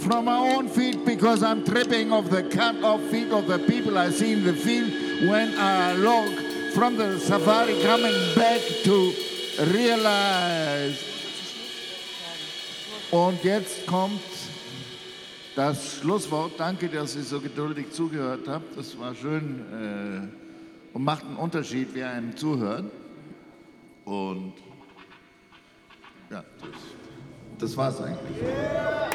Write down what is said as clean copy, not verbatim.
from my own feet because I'm tripping of the cut off feet of the people I see in the field when I log from the safari coming back to realize. Und jetzt kommt das Schlusswort. Danke, dass ihr so geduldig zugehört habt. Das war schön und macht einen Unterschied, wer einem zuhört. Und ja, das war's eigentlich.